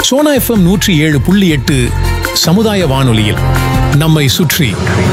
Sona FM 107.8 சமுதாய வானொலியில் நம்மை சுற்றி.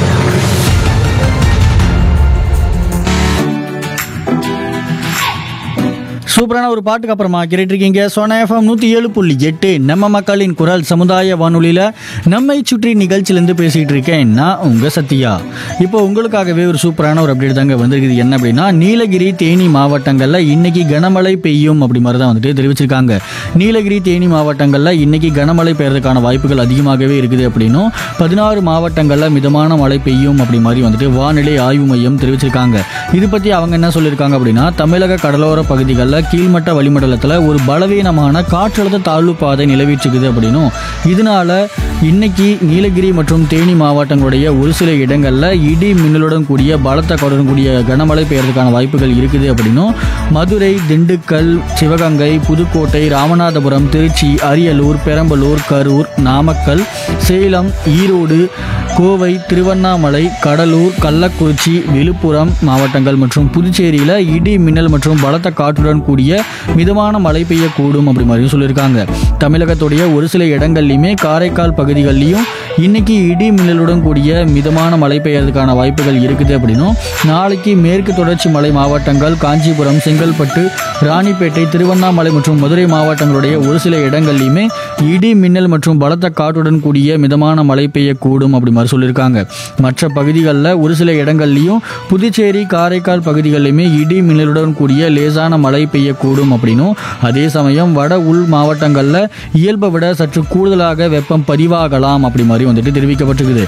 சூப்பரான ஒரு பாட்டுக்கு அப்புறமா கேட்டுருக்கீங்க சோனா எஃப்எம் 107.8 நம்ம மக்களின் குரல் சமுதாய வானொலியில் நம்மை சுற்றி நிகழ்ச்சியிலேருந்து பேசிகிட்டு இருக்கேன் நான் உங்கள் சத்யா. இப்போ உங்களுக்காகவே ஒரு சூப்பரான ஒரு அப்டேட் தாங்க வந்திருக்குது. என்ன அப்படின்னா, நீலகிரி தேனி மாவட்டங்களில் இன்னைக்கு கனமழை பெய்யும் அப்படி மாதிரி தான் வந்துட்டு தெரிவிச்சிருக்காங்க. நீலகிரி தேனி மாவட்டங்களில் இன்னைக்கு கனமழை பெய்யறதுக்கான வாய்ப்புகள் அதிகமாகவே இருக்குது அப்படின்னும் 16 மாவட்டங்களில் மிதமான மழை பெய்யும் அப்படி மாதிரி வந்துட்டு வானிலை ஆய்வு மையம் தெரிவிச்சிருக்காங்க. இது பற்றி அவங்க என்ன சொல்லியிருக்காங்க அப்படின்னா, தமிழக கடலோர பகுதிகளில் கீழ்மட்ட வளிமண்டலத்தில் ஒரு பலவீனமான காற்றழுத்த தாழ்வு பாதை நிலவிச்சுக்குது அப்படின்னும், இதனால இன்னைக்கு நீலகிரி மற்றும் தேனி மாவட்டங்களுடைய ஒரு சில இடங்களில் இடி மின்னலுடன் கூடிய பலத்த காற்றுடன் கூடிய கனமழை பெய்யறதுக்கான வாய்ப்புகள் இருக்குது அப்படின்னும், மதுரை, திண்டுக்கல், சிவகங்கை, புதுக்கோட்டை, ராமநாதபுரம், திருச்சி, அரியலூர், பெரம்பலூர், கரூர், நாமக்கல், சேலம், ஈரோடு, கோவை, திருவண்ணாமலை, கடலூர், கள்ளக்குறிச்சி, விழுப்புரம் மாவட்டங்கள் மற்றும் புதுச்சேரியில் இடி மின்னல் மற்றும் பலத்த காற்றுடன் கூடிய மிதமான மழை பெய்யக்கூடும் அப்படி மாதிரியும் சொல்லியிருக்காங்க. தமிழகத்துடைய ஒரு சில இடங்கள்லையுமே காரைக்கால் பகுதிகளிலையும் இன்னைக்கு இடி மின்னலுடன் கூடிய மிதமான மழை பெய்யறதுக்கான வாய்ப்புகள் இருக்குது அப்படின்னும், நாளைக்கு மேற்கு தொடர்ச்சி மலை மாவட்டங்கள், காஞ்சிபுரம், செங்கல்பட்டு, ராணிப்பேட்டை, திருவண்ணாமலை மற்றும் மதுரை மாவட்டங்களுடைய ஒரு சில இடங்கள்லையுமே இடி மின்னல் மற்றும் பலத்த காற்றுடன் கூடிய மிதமான மழை பெய்யக்கூடும் அப்படி மாதிரி சொல்லியிருக்காங்க. மற்ற பகுதிகளில் ஒரு சில இடங்கள்லையும் புதுச்சேரி, காரைக்கால் பகுதிகளிலுமே இடி மின்னலுடன் கூடிய லேசான மழை பெய்யக்கூடும் அப்படின்னும், அதே சமயம் வட உள் மாவட்டங்களில் இயல்பை விட சற்று கூடுதலாக வெப்பம் பதிவாகலாம் அப்படி மாதிரி வந்துட்டு தெரிவிக்கப்பட்டிருக்குது.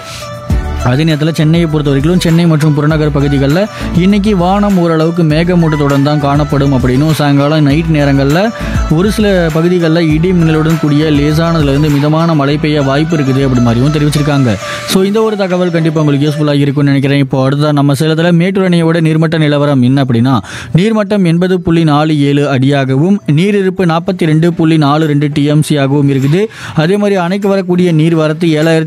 அதே நேரத்தில் சென்னையை பொறுத்த வரைக்கும் சென்னை மற்றும் புறநகர் பகுதிகளில் இன்னைக்கு வானம் ஓரளவுக்கு மேகமூட்டத்துடன் தான் காணப்படும் அப்படின்னும், சாயங்காலம் நைட் நேரங்களில் ஒரு சில பகுதிகளில் இடி மின்னலுடன் கூடிய லேசானதுலேருந்து மிதமான மழை பெய்ய வாய்ப்பு இருக்குது அப்படி மாதிரியும் தெரிவிச்சிருக்காங்க. ஸோ இந்த ஒரு தகவல் கண்டிப்பாக உங்களுக்கு யூஸ்ஃபுல்லாக இருக்கும்னு நினைக்கிறேன். இப்போ அடுத்ததான் நம்ம சேலத்தில் மேட்டூர் அணையோட நீர்மட்ட நிலவரம் என்ன அப்படின்னா, நீர்மட்டம் 80.47 அடியாகவும் நீரிருப்பு 42.42 டிஎம்சி ஆகவும் இருக்குது. அதே மாதிரி அணைக்கு வரக்கூடிய நீர் வரத்து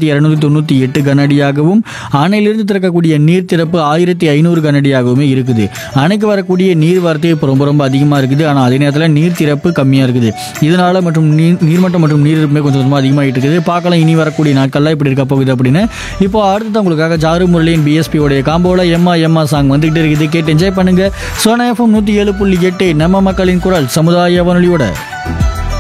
7298 கன அடியாகவும் அணையிலிருந்து திறக்கக்கூடிய நீர் திறப்பு 1500 கனஅடியாகவுமே இருக்குது. அணைக்கு வரக்கூடிய நீர் வரத்து இப்போ ரொம்ப அதிகமாக இருக்குது. ஆனால் அதே நேரத்தில் நீர் திறப்பு கம்மியாக இருக்குது. இதனால மற்றும் நீர்மட்டம் மற்றும் நீரிருப்புமே கொஞ்சம் அதிகமாகிட்டு இருக்குது. பார்க்கலாம் இனி வரக்கூடிய நாட்கள்லாம் இப்படி இருக்க போகுது அப்படின்னு. இப்போ அடுத்து உங்களுக்காக ஜாரு முரளியின் பிஎஸ்பி உடைய காம்போல எம்மா சாங் வந்துகிட்டு இருக்குது. கேட்டு என்ஜாய் பண்ணுங்க. சோனா எஃப்எம் 107.8 நம்ம மக்களின் குரல் சமுதாய வானொலியோட.